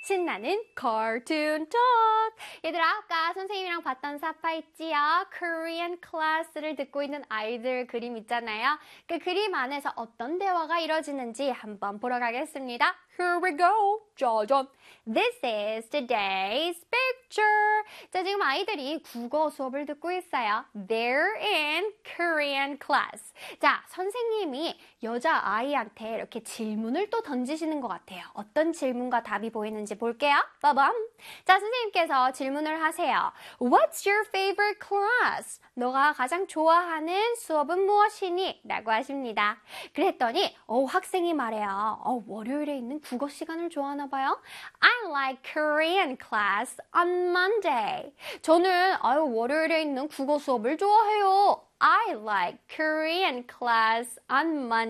신나는 cartoon talk. 얘들아, 아까 선생님이랑 봤던 사파 있지요? Korean class를 듣고 있는 아이들 그림 있잖아요. 그 그림 안에서 어떤 대화가 이루어지는지 한번 보러 가겠습니다. Here we go. 짜잔. This is today's picture. 자, 지금 아이들이 국어 수업을 듣고 있어요. They're in Korean class. 자, 선생님이 여자아이한테 이렇게 질문을 또 던지시는 것 같아요. 어떤 질문과 답이 보이는지 볼게요. 빠밤. 자, 선생님께서 질문을 하세요. What's your favorite class? 너가 가장 좋아하는 수업은 무엇이니? 라고 하십니다. 그랬더니 학생이 말해요. 월요일에 있는 국어 시간을 좋아하나 봐요. I like Korean class on Monday. 저는 월요일에 있는 국어 수업을 좋아해요. I like Korean class on Monday.